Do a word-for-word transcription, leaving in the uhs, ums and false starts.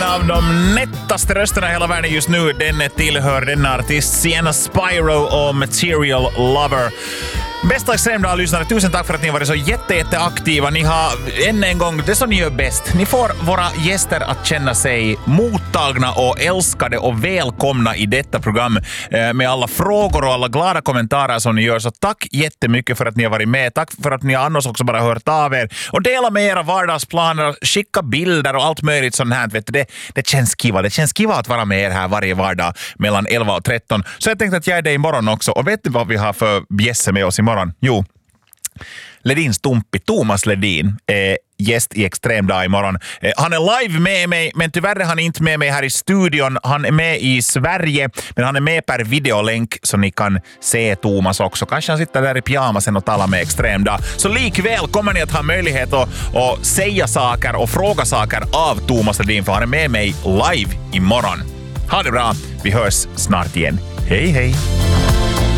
av de nättaste rösterna i hela världen just nu. Den tillhör denna artist Sienna Spyro och Material Lover. Bästa Extremdag-lyssnare, tusen tack för att ni har varit så jätte, jätte aktiva. Ni har än en gång det som ni gör bäst. Ni får våra gäster att känna sig mottagna och älskade och välkomna i detta program eh, med alla frågor och alla glada kommentarer som ni gör. Så tack jättemycket för att ni har varit med. Tack för att ni annars också bara hört av er. Och dela med era vardagsplaner, skicka bilder och allt möjligt sånt här. Vet du, det, det känns kiva. Det känns kiva att vara med er här varje vardag mellan elva och tretton. Så jag tänkte att jag är det imorgon också. Och vet du vad vi har för bjässe med oss imorgon? Jo, Ledin Stumpi, Thomas Ledin, är gäst i Extremdag imorgon. Eh, han är live med mig, men tyvärr är han inte med mig här i studion. Han är med i Sverige, men han är med per videolänk så ni kan se Thomas också. Kanske han sitter där i pyjamasen och talar med Extremdag. Så likväl kommer ni att ha möjlighet att, att säga saker och fråga saker av Thomas Ledin, för han är med mig live imorgon. Ha det bra, vi hörs snart igen. Hej hej!